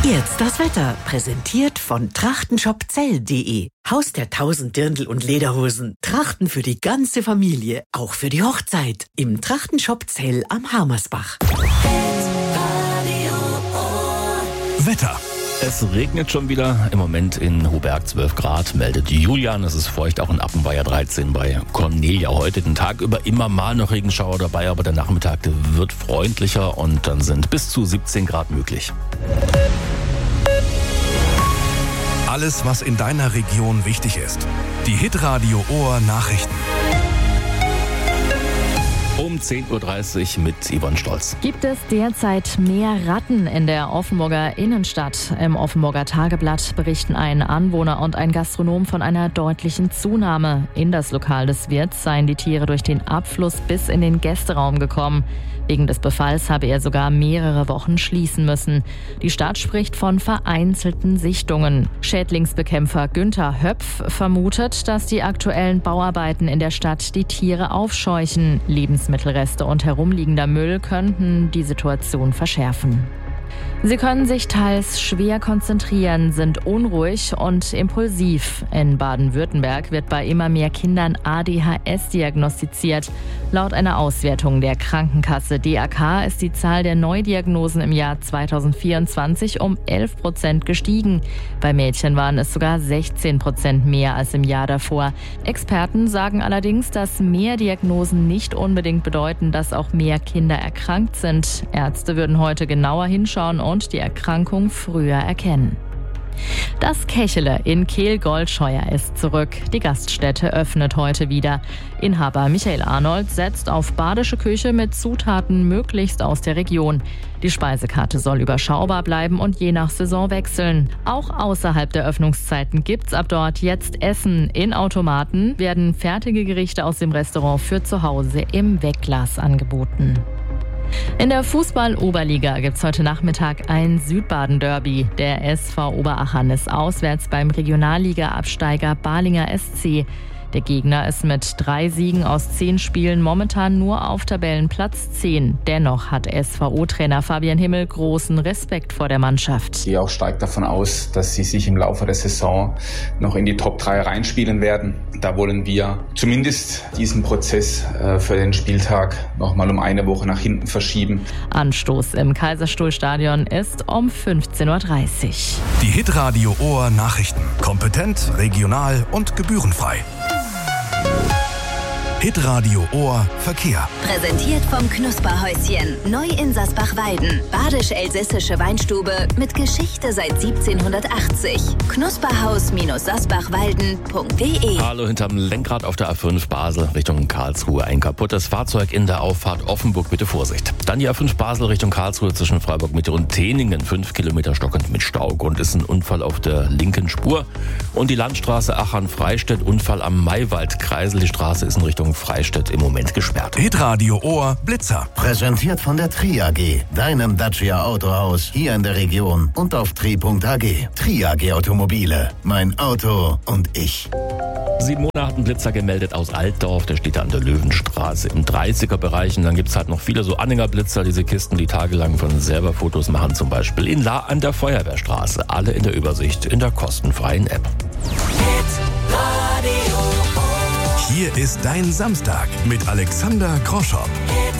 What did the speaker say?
Jetzt das Wetter, präsentiert von trachtenshopzell.de. Haus der 1000 Dirndl und Lederhosen. Trachten für die ganze Familie, auch für die Hochzeit. Im Trachtenshop Zell am Harmersbach. Wetter. Es regnet schon wieder. Im Moment in Huberg 12 Grad, meldet Julian. Es ist feucht, auch in Appenweier 13 bei Cornelia. Heute den Tag über immer mal noch Regenschauer dabei, aber der Nachmittag wird freundlicher und dann sind bis zu 17 Grad möglich. Alles, was in deiner Region wichtig ist. Die Hitradio Ohr Nachrichten. Um 10.30 Uhr mit Yvonne Stolz. Gibt es derzeit mehr Ratten in der Offenburger Innenstadt? Im Offenburger Tageblatt berichten ein Anwohner und ein Gastronom von einer deutlichen Zunahme. In das Lokal des Wirts seien die Tiere durch den Abfluss bis in den Gästeraum gekommen. Wegen des Befalls habe er sogar mehrere Wochen schließen müssen. Die Stadt spricht von vereinzelten Sichtungen. Schädlingsbekämpfer Günther Höpf vermutet, dass die aktuellen Bauarbeiten in der Stadt die Tiere aufscheuchen. Lebensmittelreste und herumliegender Müll könnten die Situation verschärfen. Sie können sich teils schwer konzentrieren, sind unruhig und impulsiv. In Baden-Württemberg wird bei immer mehr Kindern ADHS diagnostiziert. Laut einer Auswertung der Krankenkasse DAK ist die Zahl der Neudiagnosen im Jahr 2024 um 11% gestiegen. Bei Mädchen waren es sogar 16% mehr als im Jahr davor. Experten sagen allerdings, dass mehr Diagnosen nicht unbedingt bedeuten, dass auch mehr Kinder erkrankt sind. Ärzte würden heute genauer hinschauen und die Erkrankung früher erkennen. Das Kechele in Kehl-Goldscheuer ist zurück. Die Gaststätte öffnet heute wieder. Inhaber Michael Arnold setzt auf badische Küche mit Zutaten möglichst aus der Region. Die Speisekarte soll überschaubar bleiben und je nach Saison wechseln. Auch außerhalb der Öffnungszeiten gibt's ab dort jetzt Essen. In Automaten werden fertige Gerichte aus dem Restaurant für zu Hause im Wegglas angeboten. In der Fußball-Oberliga gibt's heute Nachmittag ein Südbaden-Derby. Der SV Oberachern ist auswärts beim Regionalliga-Absteiger Balinger SC. Der Gegner ist mit 3 Siegen aus 10 Spielen momentan nur auf Tabellenplatz 10. Dennoch hat SVO-Trainer Fabian Himmel großen Respekt vor der Mannschaft. Ich gehe auch stark davon aus, dass sie sich im Laufe der Saison noch in die Top 3 reinspielen werden. Da wollen wir zumindest diesen Prozess für den Spieltag noch mal um eine Woche nach hinten verschieben. Anstoß im Kaiserstuhlstadion ist um 15.30 Uhr. Die Hitradio Ohr Nachrichten. Kompetent, regional und gebührenfrei. Hitradio Ohr Verkehr. Präsentiert vom Knusperhäuschen. Neu in Sasbach-Weiden. Badisch-elsässische Weinstube mit Geschichte seit 1780. Knusperhaus-sasbachwalden.de. Hallo, hinterm Lenkrad auf der A5 Basel Richtung Karlsruhe. Ein kaputtes Fahrzeug in der Auffahrt Offenburg, bitte Vorsicht. Dann die A5 Basel Richtung Karlsruhe zwischen Freiburg Mitte und Teningen. 5 Kilometer stockend mit Stau. Grund ist ein Unfall auf der linken Spur. Und die Landstraße Achern-Freistedt, Unfall am Maywaldkreisel. Die Straße ist in Richtung Freistedt im Moment gesperrt. Hitradio Ohr Blitzer. Präsentiert von der Tri AG, deinem Dacia Autohaus hier in der Region und auf tri.ag. Tri AG Automobile, mein Auto und ich. 7 Monate hat ein Blitzer gemeldet aus Altdorf, der steht da an der Löwenstraße im 30er-Bereich. Und dann gibt's halt noch viele so Anhängerblitzer, diese Kisten, die tagelang von selber Fotos machen, zum Beispiel in La an der Feuerwehrstraße. Alle in der Übersicht in der kostenfreien App. Hier ist dein Samstag mit Alexander Groschow.